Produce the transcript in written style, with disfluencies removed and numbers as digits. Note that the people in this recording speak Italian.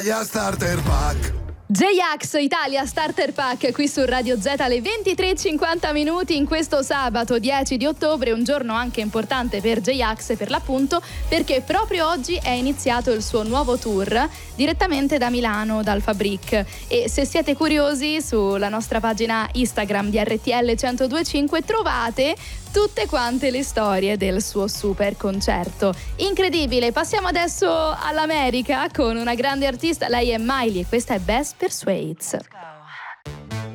Starter Pack. J-Ax Italia Starter Pack qui su Radio Z alle 23:50 in questo sabato 10 di ottobre, un giorno anche importante per J-Ax per l'appunto, perché proprio oggi è iniziato il suo nuovo tour direttamente da Milano, dal Fabric. E se siete curiosi, sulla nostra pagina Instagram di RTL 1025 trovate tutte quante le storie del suo super concerto. Incredibile. Passiamo adesso all'America con una grande artista, lei è Miley e questa è Best Persuades.